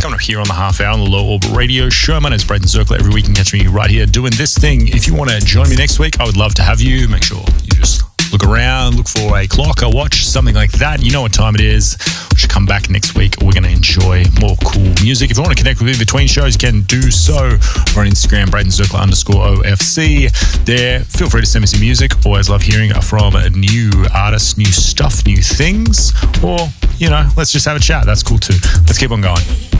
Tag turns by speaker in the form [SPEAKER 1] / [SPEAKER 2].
[SPEAKER 1] Coming up here on the half hour on the Low Orbit Radio Show. My name's Braden Zirkler. Every week you can catch me right here doing this thing. If you want to join me next week, I would love to have you. Make sure you just look around, look for a clock, a watch, something like that. You know what time it is. We should come back next week. We're going to enjoy more cool music. If you want to connect with me between shows, you can do so. We're on Instagram, BradenZirkler_OFC. There, feel free to send me some music. Always love hearing from new artists, new stuff, new things. Or, let's just have a chat. That's cool too. Let's keep on going.